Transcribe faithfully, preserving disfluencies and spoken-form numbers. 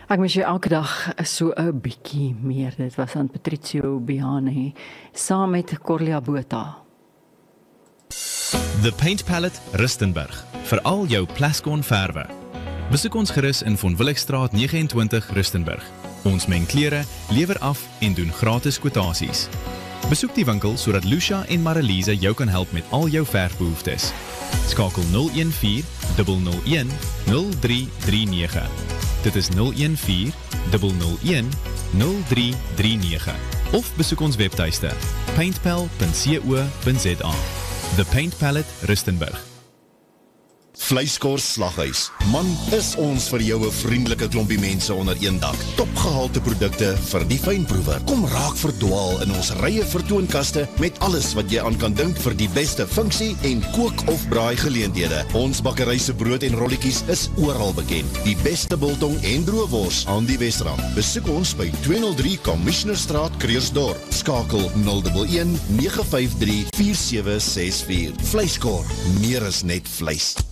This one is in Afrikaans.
Ek mis jou elke dag so 'n bietjie meer. Dit was aan Patricio Bihane saam met Corlia Botha. The Paint Palette Rustenburg, vir al jou Plascon verwe. Besoek ons gerus in Von Willigstraat vyf nege negen Rustenburg. Ons meng klere, lewer af en doen gratis kwotasies. Besoek die winkel sodat Lucia en Marilise jou kan help met al jou verfbehoeftes. Skakel nul een vier nul nul een nul drie drie nege. Dit is nul een vier nul nul een nul drie drie nege. Of besoek ons webtuiste paintpal punt co punt za. The Paint Palette Rustenburg. Vleiskors Slaghuis. Man, is ons vir jou 'n vriendelike klompie mense onder een dak. Topgehalte produkte vir die fynproewer. Kom raak verdwaal in ons rye vertoonkaste met alles wat jy aan kan dink vir die beste funksie en kook of braai geleenthede. Ons bakkery se brood en rolletjies is oral bekend. Die beste biltong en droëwors aan die Wesrand. Besoek ons by tweehonderd drie Commissionerstraat, Kreersdorp. Skakel nul een een nege vyf drie vier sewe ses vier. Vleiskor, meer is net vleis.